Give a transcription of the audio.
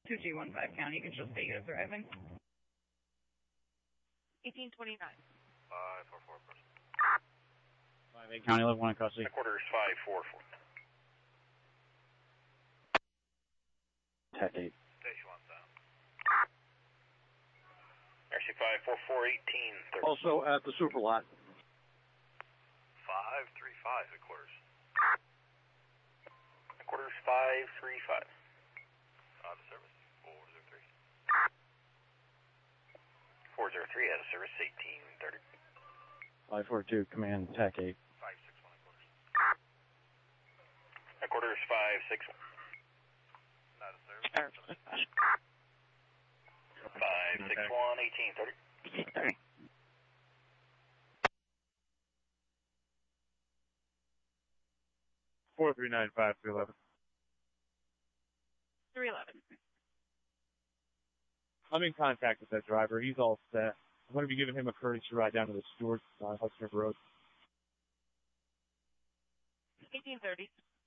2215 County, you can show status driving. 1829. 544, person. 58 County, 11-1 in custody. Headquarters 544. Tech 8. Station 1 sound. RC 544, 1830. Also at the super lot. 535, headquarters. Headquarters 535. Out of service, 403. 403 out of service, 1830. 542, command Tech 8. 561, headquarters. Headquarters 561. Out of service. 561, 1830. 1830. 4395 311. 311. I'm in contact with that driver. He's all set. I'm going to be giving him a courtesy ride down to the Stewart on Hudson River Road. 1830.